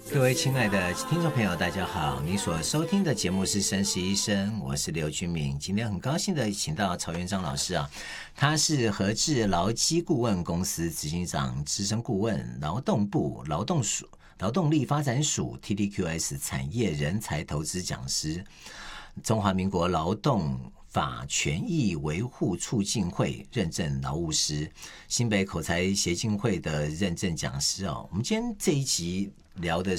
各位亲爱的听众朋友，大家好！你所收听的节目是《生死医生》，我是刘君明。今天很高兴的请到曹元璋老师啊，他是和智劳基顾问公司执行长、资深顾问，劳动部劳动力发展署 TDQS 产业人才投资讲师，中华民国劳动法权益维护促进会认证劳务师，新北口才协进会的认证讲师哦。我们今天这一集聊的